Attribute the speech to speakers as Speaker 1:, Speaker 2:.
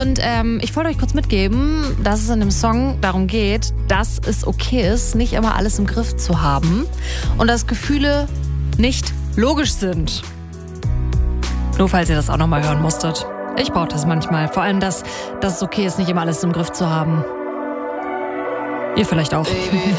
Speaker 1: Und ich wollte euch kurz mitgeben, dass es in dem Song darum geht, dass es okay ist, nicht immer alles im Griff zu haben und dass Gefühle nicht logisch sind. Nur falls ihr das auch nochmal hören musstet. Ich brauche das manchmal. Vor allem, dass es okay ist, nicht immer alles im Griff zu haben. Ihr vielleicht auch.